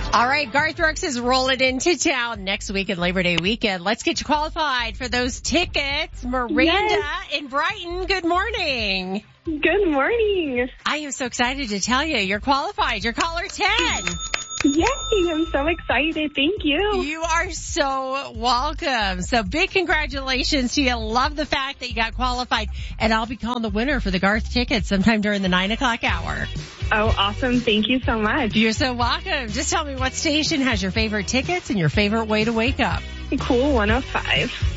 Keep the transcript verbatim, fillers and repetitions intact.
All right, Garth Brooks is rolling into town next week and Labor Day weekend. Let's get you qualified for those tickets. Miranda Yes. in Brighton, good morning. Good morning. I am so excited to tell you you're qualified. You're caller ten. Yay, I'm so excited. Thank you. You are so welcome. So big congratulations to you. Love the fact that you got qualified. And I'll be calling the winner for the Garth tickets sometime during the nine o'clock hour. Oh, awesome. Thank you so much. You're so welcome. Just tell me what station has your favorite tickets and your favorite way to wake up. Cool one oh five.